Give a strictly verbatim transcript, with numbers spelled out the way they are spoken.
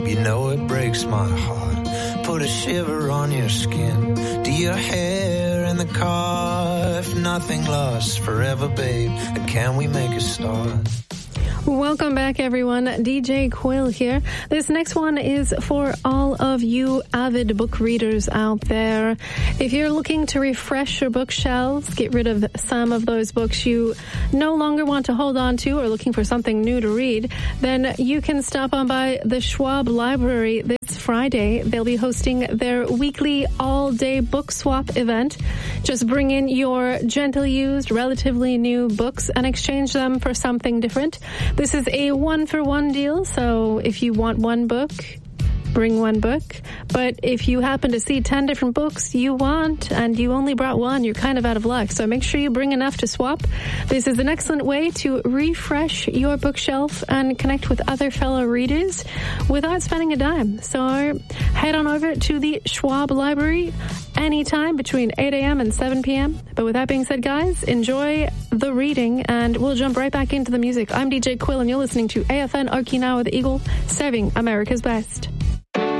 You know it breaks my heart. Put a shiver on your skin. Do your hair in the car. If nothing lasts forever, babe, then can we make a start? Welcome back, everyone. D J Quill here. This next one is for all of you avid book readers out there. If you're looking to refresh your bookshelves, get rid of some of those books you no longer want to hold on to, or looking for something new to read, then you can stop on by the Schwab Library this Friday. They'll be hosting their weekly all-day book swap event. Just bring in your gently used, relatively new books and exchange them for something different. This is a one-for-one deal, so if you want one book, bring one book. But if you happen to see ten different books you want and you only brought one, you're kind of out of luck. So make sure you bring enough to swap. This is an excellent way to refresh your bookshelf and connect with other fellow readers without spending a dime. So head on over to the Schwab Library anytime between eight a.m. and seven p.m. But with that being said, guys, enjoy the reading and we'll jump right back into the music. I'm D J Quill and you're listening to A F N Okinawa the Eagle, serving America's best.